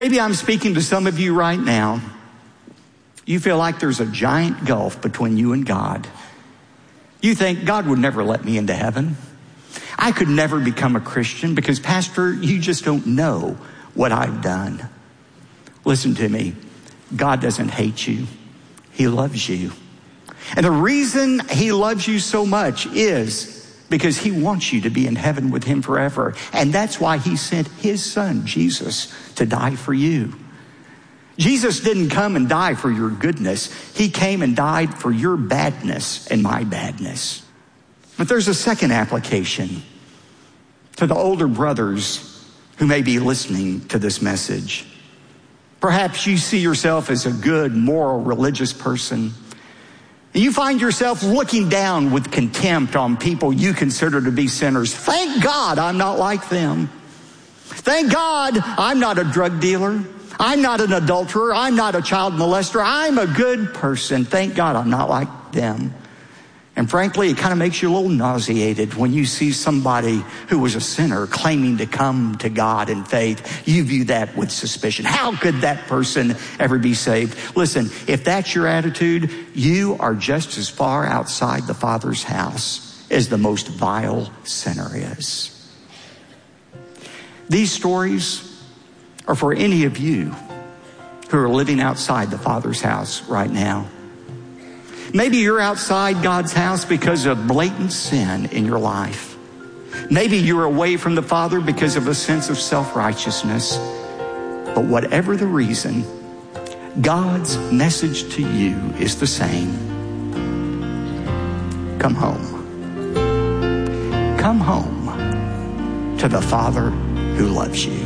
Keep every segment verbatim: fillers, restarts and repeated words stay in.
Maybe I'm speaking to some of you right now. You feel like there's a giant gulf between you and God. You think, God would never let me into heaven. I could never become a Christian because, Pastor, you just don't know what I've done. Listen to me. God doesn't hate you. He loves you. And the reason he loves you so much is because he wants you to be in heaven with him forever. And that's why he sent his son, Jesus, to die for you. Jesus didn't come and die for your goodness. He came and died for your badness and my badness. But there's a second application to the older brothers who may be listening to this message. Perhaps you see yourself as a good, moral, religious person. And you find yourself looking down with contempt on people you consider to be sinners. Thank God I'm not like them. Thank God I'm not a drug dealer. I'm not an adulterer. I'm not a child molester. I'm a good person. Thank God I'm not like them. And frankly, it kind of makes you a little nauseated when you see somebody who was a sinner claiming to come to God in faith. You view that with suspicion. How could that person ever be saved? Listen, if that's your attitude, you are just as far outside the Father's house as the most vile sinner is. These stories are for any of you who are living outside the Father's house right now. Maybe you're outside God's house because of blatant sin in your life. Maybe you're away from the Father because of a sense of self-righteousness. But whatever the reason, God's message to you is the same. Come home. Come home to the Father who loves you.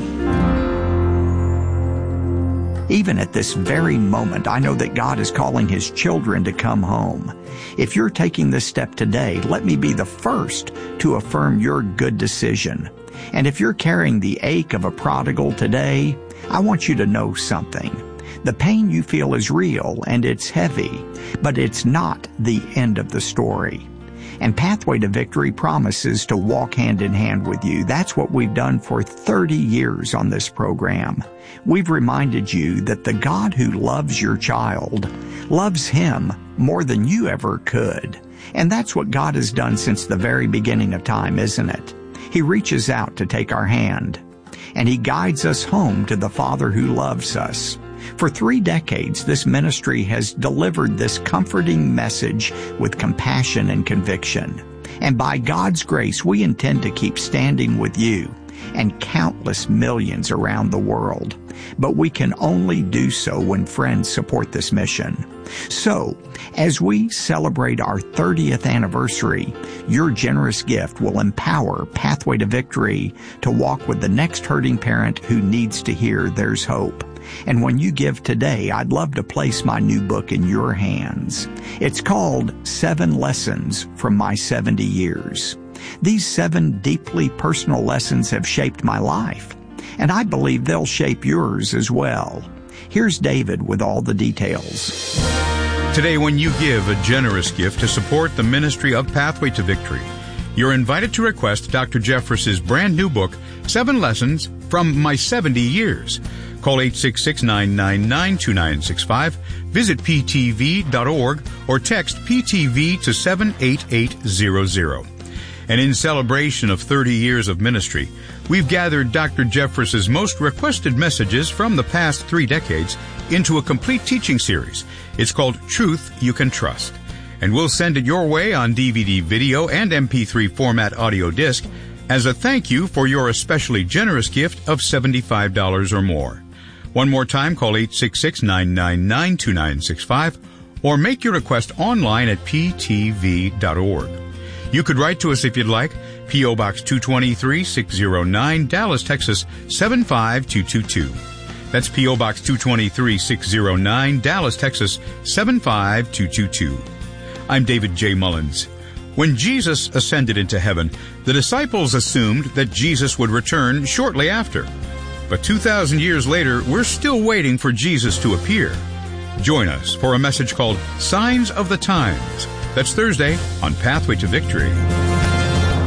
Even at this very moment, I know that God is calling his children to come home. If you're taking this step today, let me be the first to affirm your good decision. And if you're carrying the ache of a prodigal today, I want you to know something. The pain you feel is real and it's heavy, but it's not the end of the story. And Pathway to Victory promises to walk hand in hand with you. That's what we've done for thirty years on this program. We've reminded you that the God who loves your child loves him more than you ever could. And that's what God has done since the very beginning of time, isn't it? He reaches out to take our hand, and he guides us home to the Father who loves us. For three decades, this ministry has delivered this comforting message with compassion and conviction. And by God's grace, we intend to keep standing with you and countless millions around the world. But we can only do so when friends support this mission. So, as we celebrate our thirtieth anniversary, your generous gift will empower Pathway to Victory to walk with the next hurting parent who needs to hear there's hope. And when you give today, I'd love to place my new book in your hands. It's called Seven Lessons from My seventy years. These seven deeply personal lessons have shaped my life, and I believe they'll shape yours as well. Here's David with all the details. Today, when you give a generous gift to support the ministry of Pathway to Victory, you're invited to request Doctor Jeffress's brand new book, Seven Lessons from My seventy years. Call eight six six, nine nine nine, two nine six five, visit p t v dot org, or text P T V to seven eight eight zero zero. And in celebration of thirty years of ministry, we've gathered Doctor Jeffress's most requested messages from the past three decades into a complete teaching series. It's called Truth You Can Trust. And we'll send it your way on D V D, video, and M P three format audio disc as a thank you for your especially generous gift of seventy-five dollars or more. One more time, call eight six six, nine nine nine, two nine six five or make your request online at p t v dot org. You could write to us if you'd like. P O. Box two twenty-three, six oh nine, Dallas, Texas, seven five two two two. That's P O. Box two twenty-three, six oh nine, Dallas, Texas, seven five two two two. I'm David J. Mullins. When Jesus ascended into heaven, the disciples assumed that Jesus would return shortly after. But two thousand years later, we're still waiting for Jesus to appear. Join us for a message called Signs of the Times. That's Thursday on Pathway to Victory.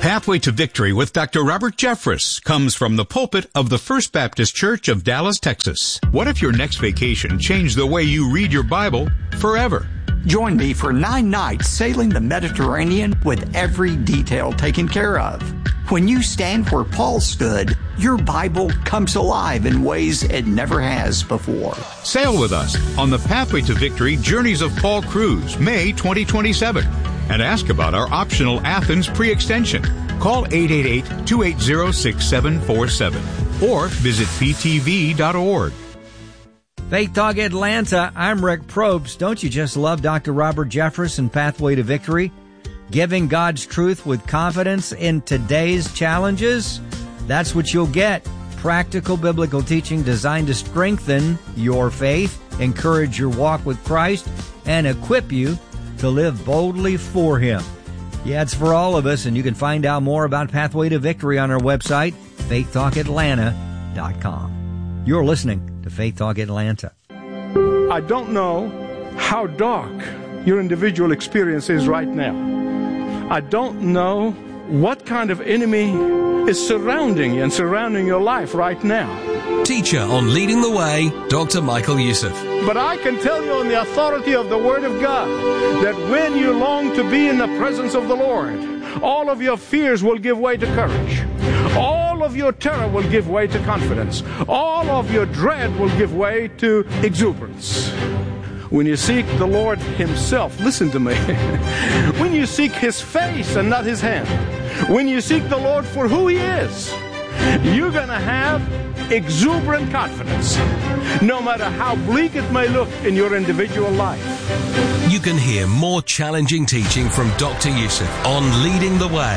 Pathway to Victory with Doctor Robert Jeffress comes from the pulpit of the First Baptist Church of Dallas, Texas. What if your next vacation changed the way you read your Bible forever? Join me for nine nights sailing the Mediterranean with every detail taken care of. When you stand where Paul stood, your Bible comes alive in ways it never has before. Sail with us on the Pathway to Victory Journeys of Paul cruise, May twenty twenty-seven. And ask about our optional Athens pre-extension. Call eight eight eight, two eight zero, six seven four seven or visit p t v dot org. Faith Talk Atlanta, I'm Rick Probst. Don't you just love Doctor Robert Jeffress and Pathway to Victory? Giving God's truth with confidence in today's challenges? That's what you'll get. Practical biblical teaching designed to strengthen your faith, encourage your walk with Christ, and equip you to live boldly for Him. Yeah, it's for all of us, and you can find out more about Pathway to Victory on our website, faith talk atlanta dot com. You're listening to Faith Talk Atlanta. I don't know how dark your individual experience is right now. I don't know what kind of enemy is surrounding you and surrounding your life right now. Teacher on Leading the Way, Doctor Michael Youssef. But I can tell you on the authority of the Word of God that when you long to be in the presence of the Lord, all of your fears will give way to courage. All of your terror will give way to confidence. All of your dread will give way to exuberance. When you seek the Lord Himself, listen to me. When you seek His face and not His hand, when you seek the Lord for who He is, you're going to have exuberant confidence, no matter how bleak it may look in your individual life. You can hear more challenging teaching from Doctor Youssef on Leading the Way.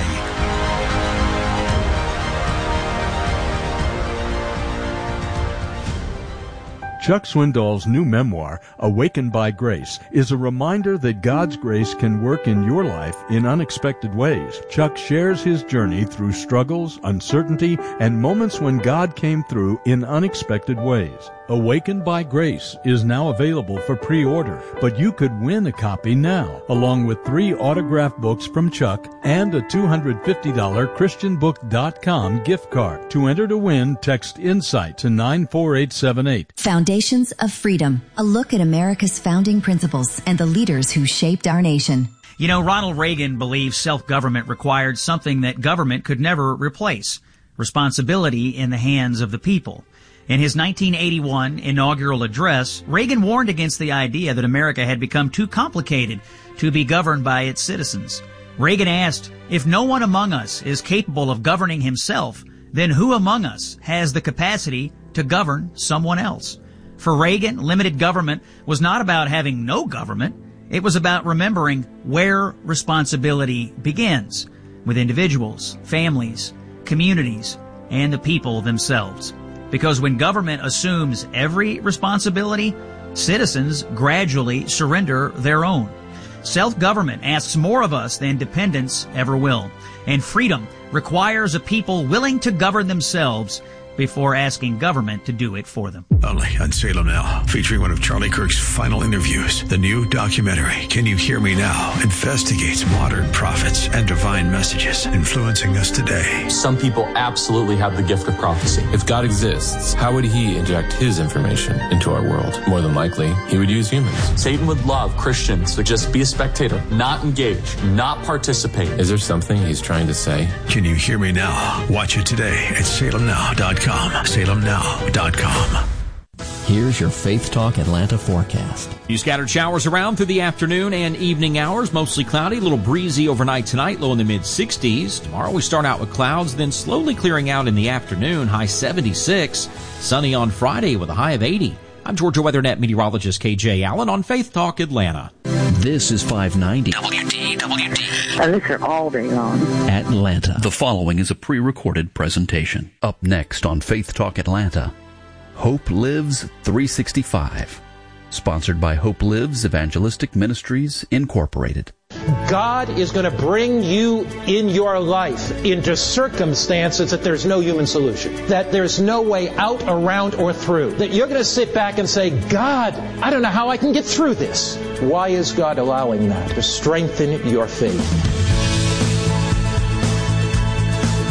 Chuck Swindoll's new memoir, Awakened by Grace, is a reminder that God's grace can work in your life in unexpected ways. Chuck shares his journey through struggles, uncertainty, and moments when God came through in unexpected ways. Awakened by Grace is now available for pre-order, but you could win a copy now, along with three autographed books from Chuck and a two hundred fifty dollars christian book dot com gift card. To enter to win, text INSIGHT to nine four eight seven eight. Foundations of Freedom, a look at America's founding principles and the leaders who shaped our nation. You know, Ronald Reagan believed self-government required something that government could never replace: responsibility in the hands of the people. In his nineteen eighty-one inaugural address, Reagan warned against the idea that America had become too complicated to be governed by its citizens. Reagan asked, if no one among us is capable of governing himself, then who among us has the capacity to govern someone else? For Reagan, limited government was not about having no government. It was about remembering where responsibility begins, with individuals, families, communities, and the people themselves. Because when government assumes every responsibility, citizens gradually surrender their own. Self-government asks more of us than dependence ever will. And freedom requires a people willing to govern themselves before asking government to do it for them. Only on Salem Now, featuring one of Charlie Kirk's final interviews. The new documentary, Can You Hear Me Now?, investigates modern prophets and divine messages influencing us today. Some people absolutely have the gift of prophecy. If God exists, how would He inject His information into our world? More than likely, He would use humans. Satan would love Christians to just be a spectator, not engage, not participate. Is there something he's trying to say? Can You Hear Me Now? Watch it today at salem now dot com. salem now dot com. Here's your Faith Talk Atlanta forecast. Few scattered showers around through the afternoon and evening hours. Mostly cloudy, a little breezy overnight tonight, low in the mid-sixties. Tomorrow we start out with clouds, then slowly clearing out in the afternoon, high seventy-six. Sunny on Friday with a high of eighty. I'm Georgia WeatherNet meteorologist K J Allen on Faith Talk Atlanta. This is five ninety W D W D. I listen all day long. Atlanta. The following is a pre-recorded presentation. Up next on Faith Talk Atlanta, Hope Lives three sixty-five. Sponsored by Hope Lives Evangelistic Ministries, Incorporated. God is going to bring you in your life into circumstances that there's no human solution, that there's no way out, around, or through, that you're going to sit back and say, God, I don't know how I can get through this. Why is God allowing that? To strengthen your faith.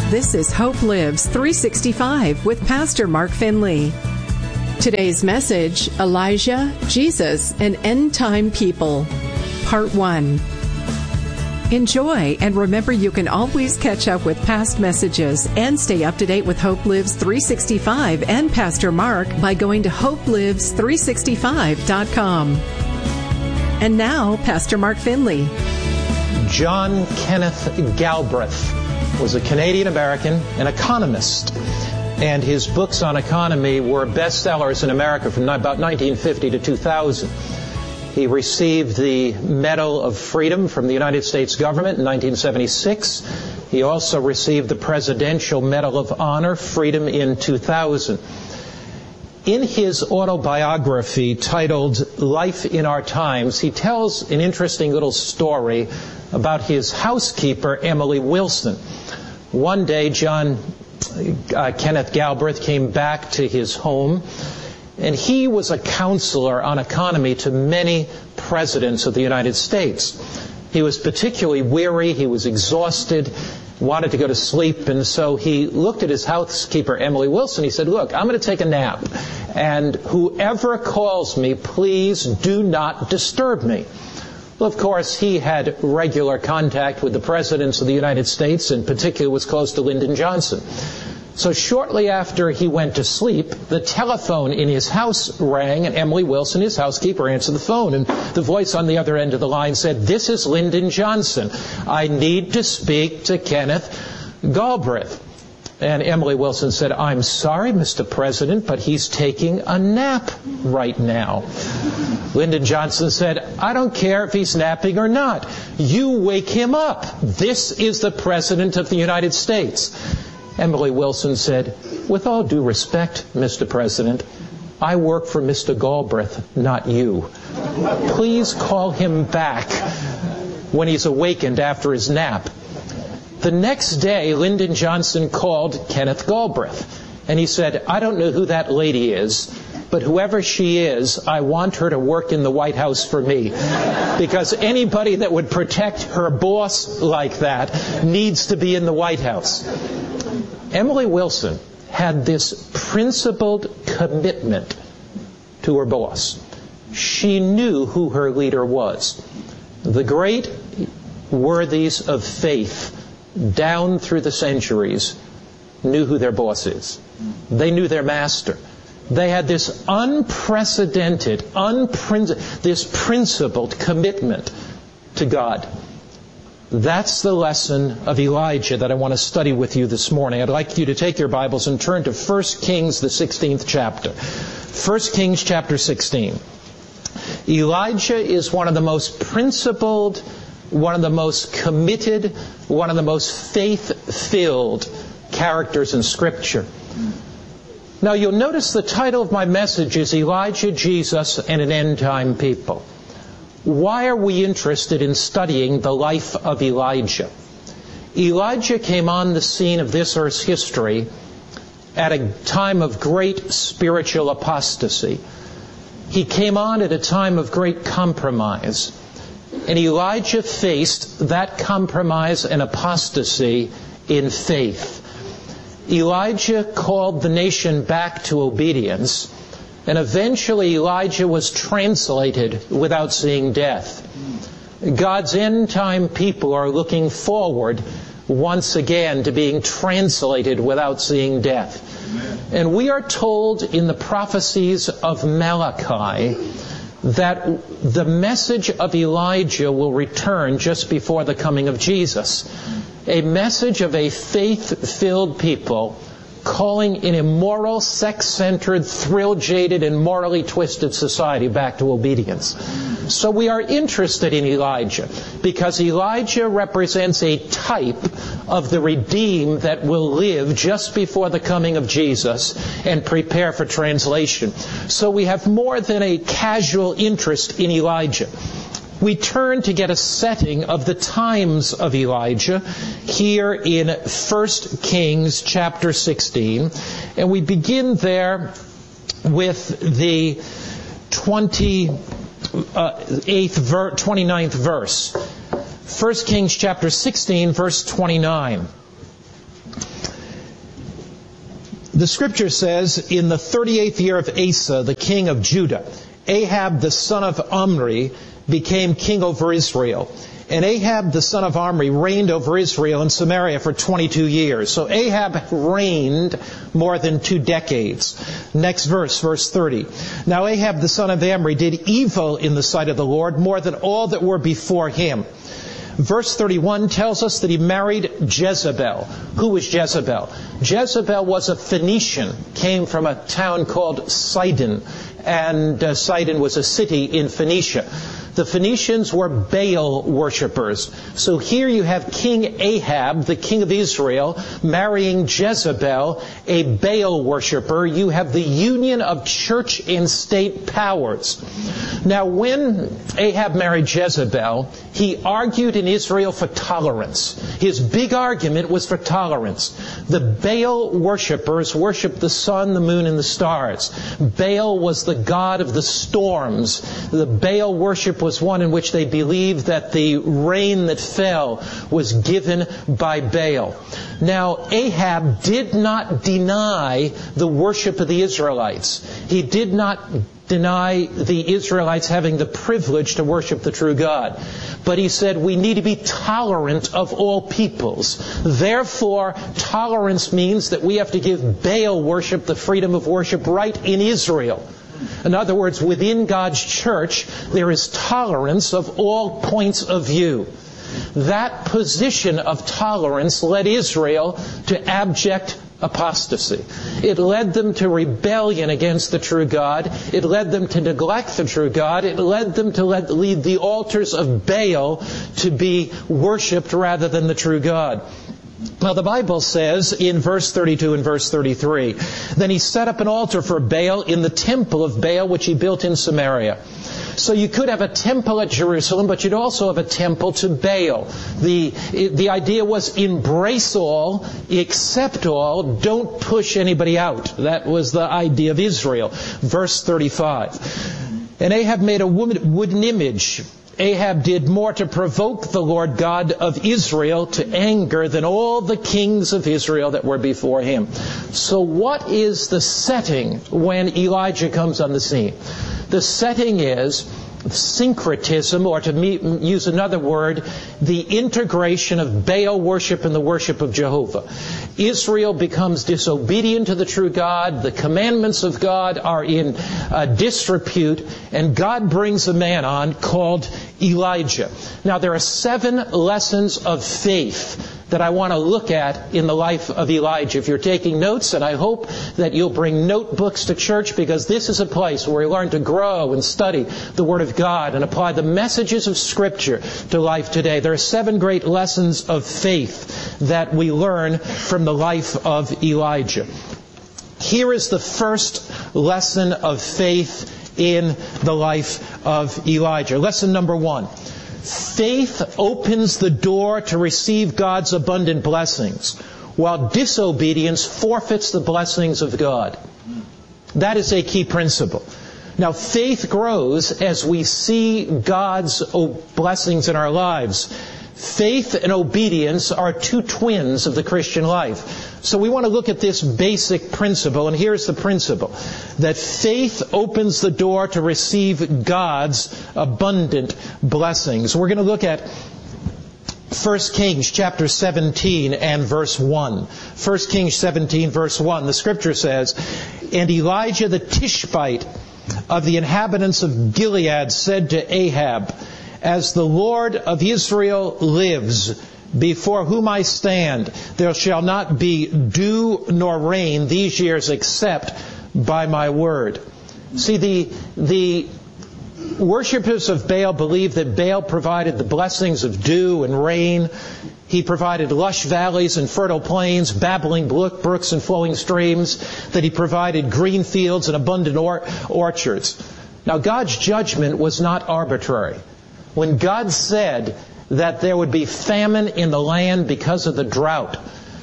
This is Hope Lives three sixty-five with Pastor Mark Finley. Today's message, Elijah, Jesus, and End Time People, Part one. Enjoy, and remember you can always catch up with past messages and stay up to date with Hope Lives three sixty-five and Pastor Mark by going to hope lives three sixty-five dot com. And now, Pastor Mark Finley. John Kenneth Galbraith was a Canadian-American, an economist, and his books on economy were bestsellers in America from about nineteen fifty to two thousand. He received the Medal of Freedom from the United States government in nineteen seventy-six. He also received the Presidential Medal of Honor, Freedom, in two thousand. In his autobiography titled Life in Our Times, he tells an interesting little story about his housekeeper, Emily Wilson. One day, John uh, Kenneth Galbraith came back to his home, and he was a counselor on economy to many presidents of the United States. He was particularly weary, he was exhausted, wanted to go to sleep, and so he looked at his housekeeper, Emily Wilson. He said, "Look, I'm going to take a nap, and whoever calls me, please do not disturb me." Well, of course, he had regular contact with the presidents of the United States, and particularly was close to Lyndon Johnson. So shortly after he went to sleep, the telephone in his house rang, and Emily Wilson, his housekeeper, answered the phone. And the voice on the other end of the line said, "This is Lyndon Johnson. I need to speak to Kenneth Galbraith." And Emily Wilson said, "I'm sorry, Mister President, but he's taking a nap right now." Lyndon Johnson said, "I don't care if he's napping or not. You wake him up. This is the President of the United States." Emily Wilson said, "With all due respect, Mister President, I work for Mister Galbraith, not you. Please call him back when he's awakened after his nap." The next day, Lyndon Johnson called Kenneth Galbraith, and he said, "I don't know who that lady is, but whoever she is, I want her to work in the White House for me, because anybody that would protect her boss like that needs to be in the White House." Emily Wilson had this principled commitment to her boss. She knew who her leader was. The great worthies of faith down through the centuries knew who their boss is. They knew their master. They had this unprecedented, unprin- this principled commitment to God. That's the lesson of Elijah that I want to study with you this morning. I'd like you to take your Bibles and turn to First Kings, the sixteenth chapter. First Kings chapter sixteen. Elijah is one of the most principled, one of the most committed, one of the most faith-filled characters in Scripture. Now, you'll notice the title of my message is Elijah, Jesus, and an End-Time People. Why are we interested in studying the life of Elijah? Elijah came on the scene of this earth's history at a time of great spiritual apostasy. He came on at a time of great compromise. And Elijah faced that compromise and apostasy in faith. Elijah called the nation back to obedience. And eventually Elijah was translated without seeing death. God's end-time people are looking forward once again to being translated without seeing death. Amen. And we are told in the prophecies of Malachi that the message of Elijah will return just before the coming of Jesus. A message of a faith-filled people calling an immoral, sex-centered, thrill-jaded, and morally twisted society back to obedience. So we are interested in Elijah because Elijah represents a type of the redeemed that will live just before the coming of Jesus and prepare for translation. So we have more than a casual interest in Elijah. We turn to get a setting of the times of Elijah here in First Kings chapter sixteen. And we begin there with the twenty-eighth, twenty-ninth verse. First Kings chapter sixteen, verse twenty-nine. The scripture says, in the thirty-eighth year of Asa, the king of Judah, Ahab the son of Omri became king over Israel. And Ahab the son of Omri reigned over Israel and Samaria for twenty-two years. So Ahab reigned more than two decades. Next verse, verse thirty. Now Ahab the son of Omri did evil in the sight of the Lord more than all that were before him. Verse thirty-one tells us that he married Jezebel. Who was Jezebel? Jezebel was a Phoenician, came from a town called Sidon, and uh, Sidon was a city in Phoenicia. The Phoenicians were Baal worshippers. So here you have King Ahab, the king of Israel, marrying Jezebel, a Baal worshipper. You have the union of church and state powers. Now, when Ahab married Jezebel, he argued in Israel for tolerance. His big argument was for tolerance. The Baal worshippers worshiped the sun, the moon, and the stars. Baal was the god of the storms. The Baal worship was one in which they believed that the rain that fell was given by Baal. Now, Ahab did not deny the worship of the Israelites. He did not deny the Israelites having the privilege to worship the true God. But he said we need to be tolerant of all peoples. Therefore, tolerance means that we have to give Baal worship the freedom of worship right in Israel. In other words, within God's church, there is tolerance of all points of view. That position of tolerance led Israel to abject apostasy. It led them to rebellion against the true God. It led them to neglect the true God. It led them to let, lead the altars of Baal to be worshipped rather than the true God. Now the Bible says in verse thirty-two and verse thirty-three, then he set up an altar for Baal in the temple of Baal which he built in Samaria. So you could have a temple at Jerusalem, but you'd also have a temple to Baal. The, the idea was embrace all, accept all, don't push anybody out. That was the idea of Israel. Verse thirty-five. And Ahab made a wooden image. Ahab did more to provoke the Lord God of Israel to anger than all the kings of Israel that were before him. So what is the setting when Elijah comes on the scene? The setting is syncretism, or to use another word, the integration of Baal worship and the worship of Jehovah. Israel becomes disobedient to the true God. The commandments of God are in uh, disrepute, and God brings a man on called Elijah. Now, there are seven lessons of faith that I want to look at in the life of Elijah. If you're taking notes, and I hope that you'll bring notebooks to church, because this is a place where we learn to grow and study the Word of God and apply the messages of Scripture to life today. There are seven great lessons of faith that we learn from the life of Elijah. Here is the first lesson of faith in the life of Elijah. Lesson number one. Faith opens the door to receive God's abundant blessings, while disobedience forfeits the blessings of God. That is a key principle. Now, faith grows as we see God's blessings in our lives. Faith and obedience are two twins of the Christian life. So we want to look at this basic principle, and here's the principle: that faith opens the door to receive God's abundant blessings. We're going to look at First Kings chapter seventeen and verse one. First Kings seventeen verse one. The Scripture says, and Elijah the Tishbite of the inhabitants of Gilead said to Ahab, as the Lord of Israel lives, before whom I stand, there shall not be dew nor rain these years except by my word. See, the, the worshippers of Baal believed that Baal provided the blessings of dew and rain. He provided lush valleys and fertile plains, babbling brooks and flowing streams, that he provided green fields and abundant or- orchards. Now, God's judgment was not arbitrary. When God said that there would be famine in the land because of the drought,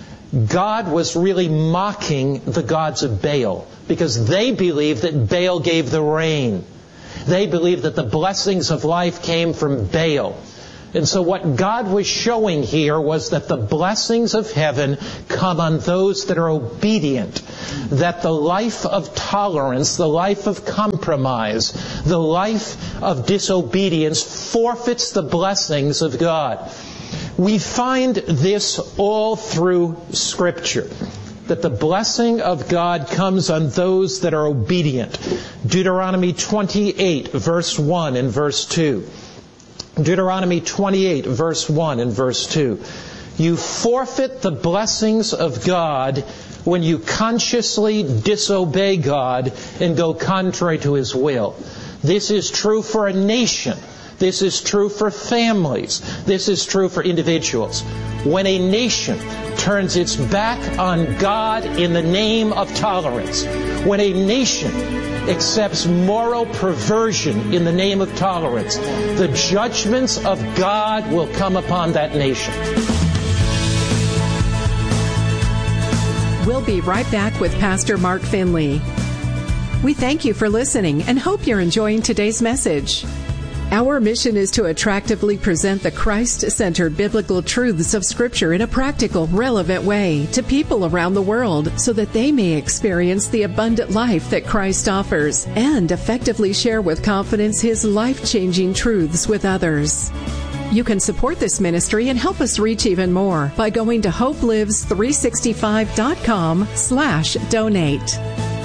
God was really mocking the gods of Baal, because they believed that Baal gave the rain. They believed that the blessings of life came from Baal. And so what God was showing here was that the blessings of heaven come on those that are obedient. That the life of tolerance, the life of compromise, the life of disobedience forfeits the blessings of God. We find this all through Scripture, that the blessing of God comes on those that are obedient. Deuteronomy twenty-eight, verse one and verse two. Deuteronomy twenty-eight, verse one and verse two. You forfeit the blessings of God when you consciously disobey God and go contrary to His will. This is true for a nation. This is true for families. This is true for individuals. When a nation turns its back on God in the name of tolerance, when a nation accepts moral perversion in the name of tolerance, the judgments of God will come upon that nation. We'll be right back with Pastor Mark Finley. We thank you for listening and hope you're enjoying today's message. Our mission is to attractively present the Christ-centered biblical truths of Scripture in a practical, relevant way to people around the world so that they may experience the abundant life that Christ offers and effectively share with confidence His life-changing truths with others. You can support this ministry and help us reach even more by going to hope lives three sixty-five dot com slash donate.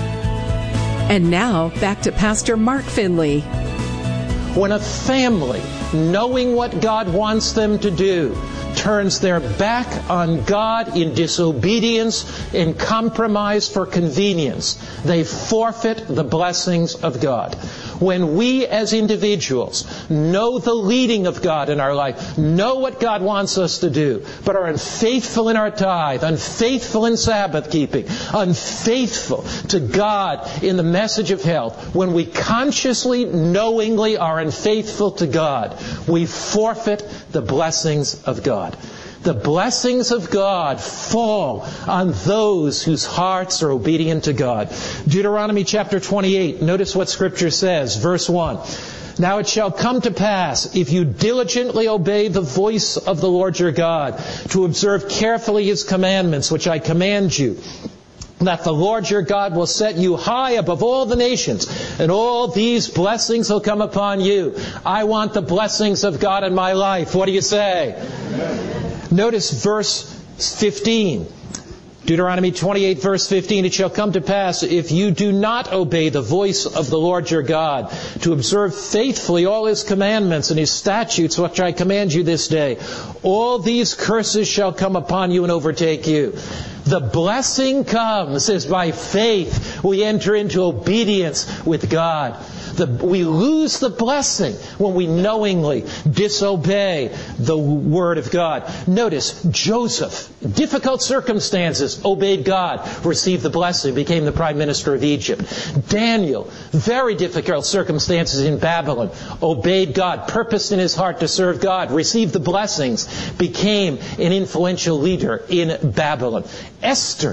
And now, back to Pastor Mark Finley. When a family, knowing what God wants them to do, turns their back on God in disobedience and compromise for convenience, they forfeit the blessings of God. When we as individuals know the leading of God in our life, know what God wants us to do, but are unfaithful in our tithe, unfaithful in Sabbath keeping, unfaithful to God in the message of health, when we consciously, knowingly are unfaithful to God, we forfeit the blessings of God. The blessings of God fall on those whose hearts are obedient to God. Deuteronomy chapter twenty-eight, notice what Scripture says, verse one. Now it shall come to pass, if you diligently obey the voice of the Lord your God, to observe carefully His commandments, which I command you, that the Lord your God will set you high above all the nations, and all these blessings will come upon you. I want the blessings of God in my life. What do you say? Amen. Notice verse fifteen. Deuteronomy twenty-eight, verse fifteen. It shall come to pass, if you do not obey the voice of the Lord your God, to observe faithfully all His commandments and His statutes, which I command you this day, all these curses shall come upon you and overtake you. The blessing comes as by faith we enter into obedience with God. The, we lose the blessing when we knowingly disobey the Word of God. Notice, Joseph, difficult circumstances, obeyed God, received the blessing, became the prime minister of Egypt. Daniel, very difficult circumstances in Babylon, obeyed God, purposed in his heart to serve God, received the blessings, became an influential leader in Babylon. Esther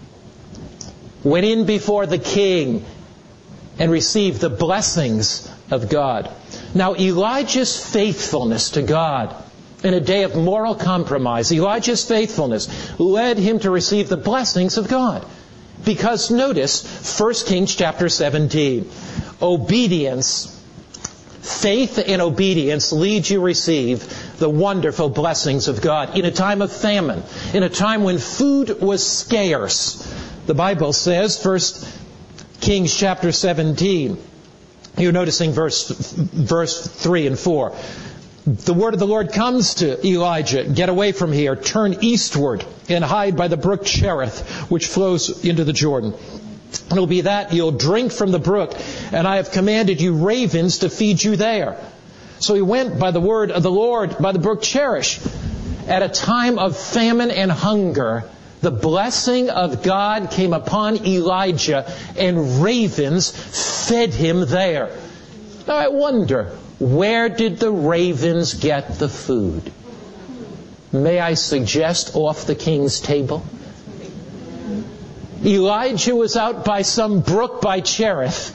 went in before the king and received the blessings of God. Now, Elijah's faithfulness to God in a day of moral compromise, Elijah's faithfulness led him to receive the blessings of God. Because notice, First Kings chapter seventeen. Obedience, faith and obedience lead you to receive the wonderful blessings of God. In a time of famine, in a time when food was scarce, the Bible says, First Kings chapter seventeen, you're noticing verse verse three and four. The word of the Lord comes to Elijah, get away from here, turn eastward and hide by the brook Cherith, which flows into the Jordan. And it'll be that you'll drink from the brook, and I have commanded you ravens to feed you there. So he went by the word of the Lord by the brook Cherith. At a time of famine and hunger, the blessing of God came upon Elijah, and ravens fed him there. Now I wonder, where did the ravens get the food? May I suggest off the king's table? Elijah was out by some brook by Cherith,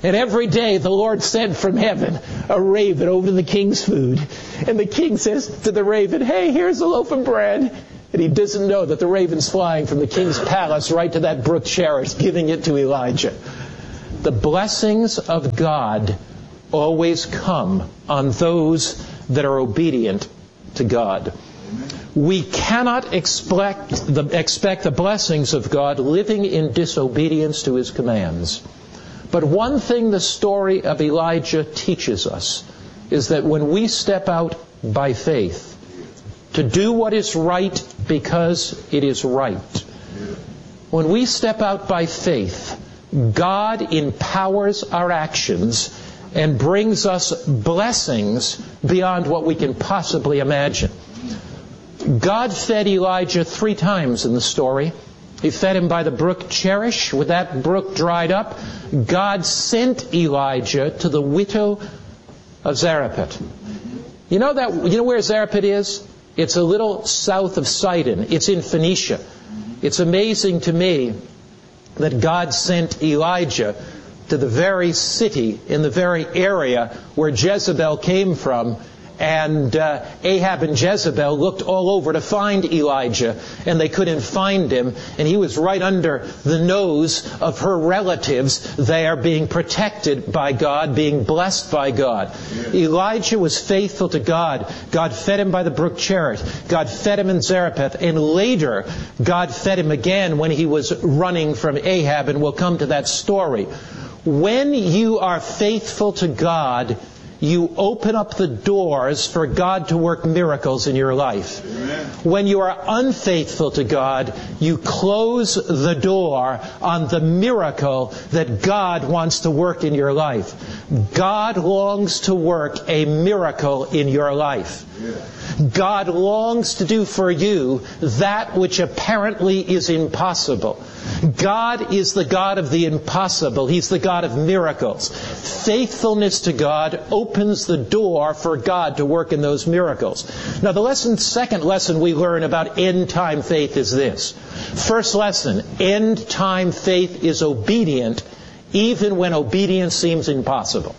And every day the Lord sent from heaven a raven over to the king's food. And the king says to the raven, hey, here's a loaf of bread. And he doesn't know that the raven's flying from the king's palace right to that brook Cherith, giving it to Elijah. The blessings of God always come on those that are obedient to God. We cannot expect the, expect the blessings of God living in disobedience to His commands. But one thing the story of Elijah teaches us is that when we step out by faith to do what is right because it is right, when we step out by faith, God empowers our actions and brings us blessings beyond what we can possibly imagine. God fed Elijah three times in the story. He fed him by the brook Cherith. With that brook dried up, God sent Elijah to the widow of Zarephath. You know that? You know where Zarephath is? It's a little south of Sidon. It's in Phoenicia. It's amazing to me that God sent Elijah to the very city, in the very area where Jezebel came from. And uh, Ahab and Jezebel looked all over to find Elijah, and they couldn't find him. And he was right under the nose of her relatives there, being protected by God, being blessed by God. Yeah. Elijah was faithful to God. God fed him by the brook Cherith. God fed him in Zarephath. And later, God fed him again when he was running from Ahab. And we'll come to that story. When you are faithful to God, you open up the doors for God to work miracles in your life. Amen. When you are unfaithful to God, you close the door on the miracle that God wants to work in your life. God longs to work a miracle in your life. Yeah. God longs to do for you that which apparently is impossible. God is the God of the impossible. He's the God of miracles. Faithfulness to God opens the door for God to work in those miracles. Now, the lesson, second lesson we learn about end-time faith is this. First lesson, end-time faith is obedient even when obedience seems impossible.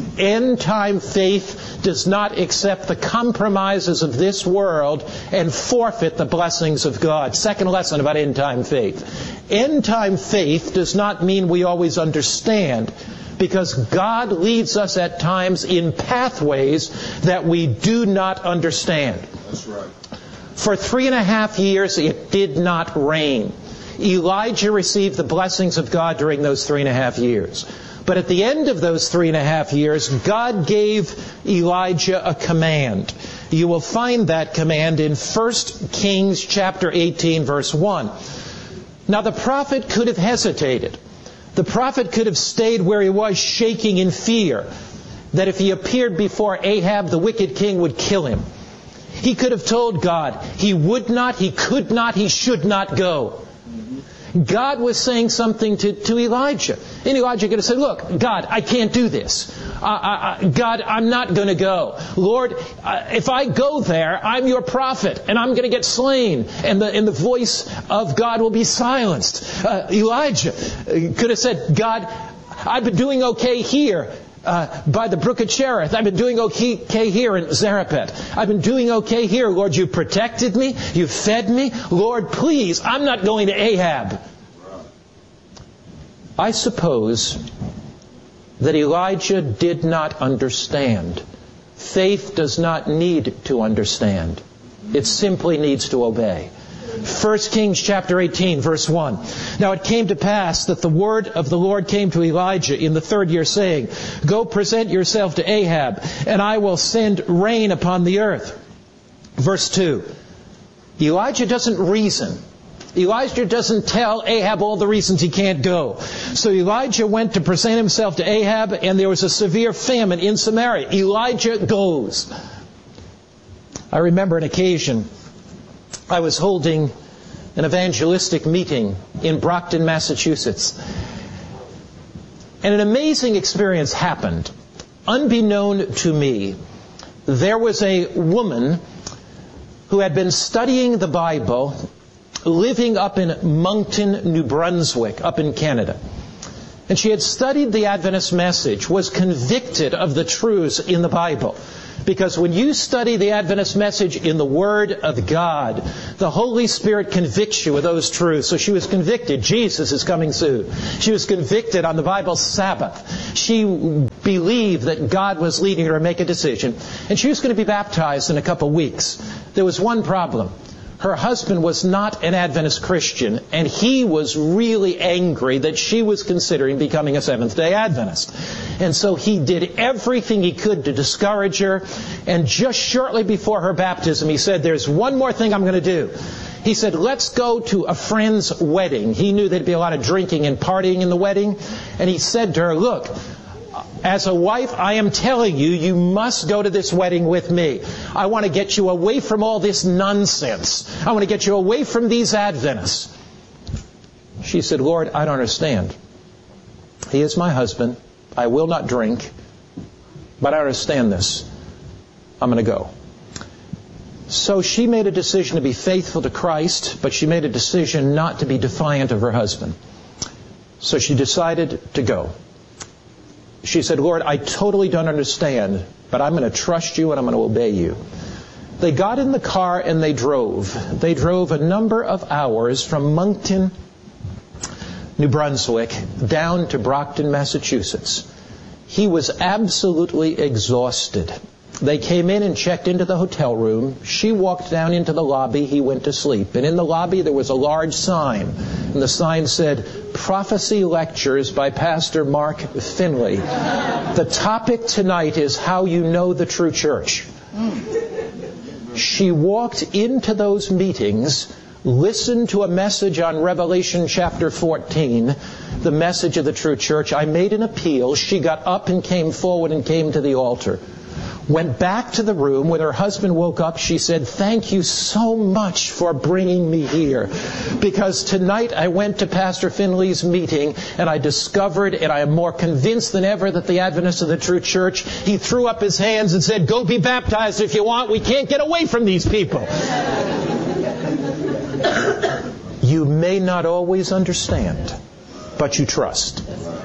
End-time faith does not accept the compromises of this world and forfeit the blessings of God. Second lesson about end-time faith. End-time faith does not mean we always understand, because God leads us at times in pathways that we do not understand. That's right. For three and a half years, it did not rain. Elijah received the blessings of God during those three and a half years. But at the end of those three and a half years, God gave Elijah a command. You will find that command in First Kings chapter eighteen, verse one. Now, the prophet could have hesitated. The prophet could have stayed where he was, shaking in fear that if he appeared before Ahab, the wicked king would kill him. He could have told God he would not, he could not, he should not go. God was saying something to, to Elijah. And Elijah could have said, look, God, I can't do this. Uh, I, I, God, I'm not going to go. Lord, uh, if I go there, I'm your prophet, and I'm going to get slain, and the, and the voice of God will be silenced. Uh, Elijah could have said, God, I've been doing okay here. Uh, by the brook of Cherith. I've been doing okay here in Zarephath. I've been doing okay here. Lord, you protected me. You fed me. Lord, please, I'm not going to Ahab. I suppose that Elijah did not understand. Faith does not need to understand. It simply needs to obey. First Kings chapter eighteen, verse one. Now it came to pass that the word of the Lord came to Elijah in the third year, saying, go present yourself to Ahab, and I will send rain upon the earth. Verse two. Elijah doesn't reason. Elijah doesn't tell Ahab all the reasons he can't go. So Elijah went to present himself to Ahab, and there was a severe famine in Samaria. Elijah goes. I remember an occasion. I was holding an evangelistic meeting in Brockton, Massachusetts. And an amazing experience happened. Unbeknown to me, there was a woman who had been studying the Bible, living up in Moncton, New Brunswick, up in Canada. And she had studied the Adventist message, was convicted of the truths in the Bible. Because when you study the Adventist message in the Word of God, the Holy Spirit convicts you of those truths. So she was convicted. Jesus is coming soon. She was convicted on the Bible Sabbath. She believed that God was leading her to make a decision. And she was going to be baptized in a couple weeks. There was one problem. Her husband was not an Adventist Christian, and he was really angry that she was considering becoming a Seventh-day Adventist. And so he did everything he could to discourage her, and just shortly before her baptism, he said, "There's one more thing I'm going to do." He said, "Let's go to a friend's wedding." He knew there'd be a lot of drinking and partying in the wedding, and he said to her, "Look, as a wife, I am telling you, you must go to this wedding with me. I want to get you away from all this nonsense. I want to get you away from these Adventists." She said, "Lord, I don't understand. He is my husband. I will not drink, but I understand this. I'm going to go." So she made a decision to be faithful to Christ, but she made a decision not to be defiant of her husband. So she decided to go. She said, "Lord, I totally don't understand, but I'm going to trust you and I'm going to obey you." They got in the car and they drove. They drove a number of hours from Moncton, New Brunswick, down to Brockton, Massachusetts. He was absolutely exhausted. They came in and checked into the hotel room. She walked down into the lobby. He went to sleep. And in the lobby there was a large sign. And the sign said, "Prophecy Lectures by Pastor Mark Finley. The topic tonight is how you know the true church." She walked into those meetings, listened to a message on Revelation chapter fourteen, the message of the true church. I made an appeal. She got up and came forward and came to the altar. Went back to the room. When her husband woke up, she said, "Thank you so much for bringing me here. Because tonight I went to Pastor Finley's meeting and I discovered, and I am more convinced than ever, that the Adventists of the true church." He threw up his hands and said, "Go be baptized if you want. We can't get away from these people." You may not always understand, but you trust.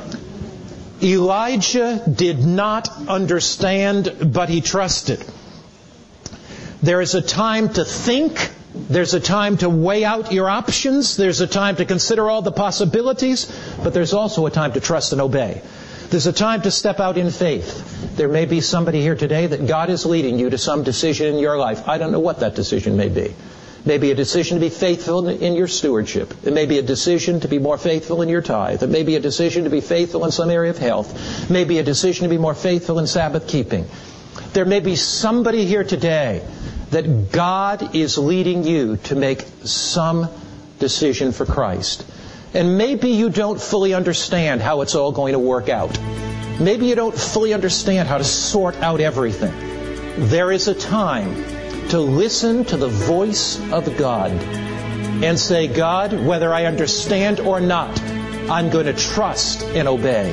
Elijah did not understand, but he trusted. There is a time to think. There's a time to weigh out your options. There's a time to consider all the possibilities. But there's also a time to trust and obey. There's a time to step out in faith. There may be somebody here today that God is leading you to some decision in your life. I don't know what that decision may be. It may be a decision to be faithful in your stewardship. It may be a decision to be more faithful in your tithe. It may be a decision to be faithful in some area of health. It may be a decision to be more faithful in Sabbath keeping. There may be somebody here today that God is leading you to make some decision for Christ. And maybe you don't fully understand how it's all going to work out. Maybe you don't fully understand how to sort out everything. There is a time to listen to the voice of God and say, "God, whether I understand or not, I'm going to trust and obey."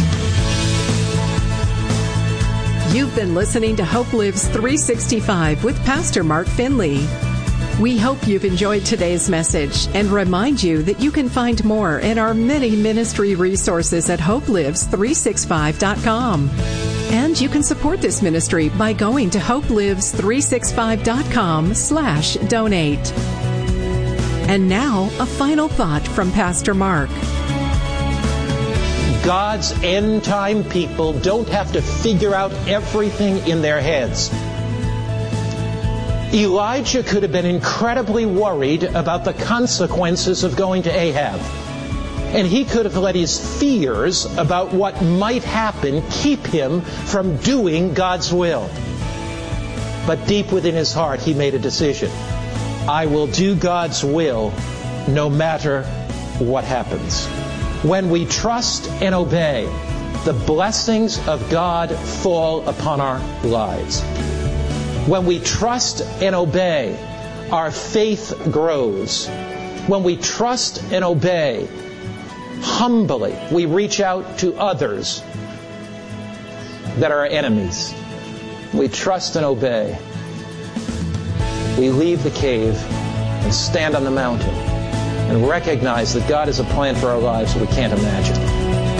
You've been listening to Hope Lives three sixty-five with Pastor Mark Finley. We hope you've enjoyed today's message and remind you that you can find more in our many ministry resources at hope lives three sixty-five dot com. And you can support this ministry by going to hope lives three sixty-five dot com slash donate. And now, a final thought from Pastor Mark. God's end-time people don't have to figure out everything in their heads. Elijah could have been incredibly worried about the consequences of going to Ahab. And he could have let his fears about what might happen keep him from doing God's will. But deep within his heart, he made a decision. I will do God's will no matter what happens. When we trust and obey, the blessings of God fall upon our lives. When we trust and obey, our faith grows. When we trust and obey, humbly we reach out to others that are our enemies. We trust and obey. We leave the cave and stand on the mountain and recognize that God has a plan for our lives that we can't imagine.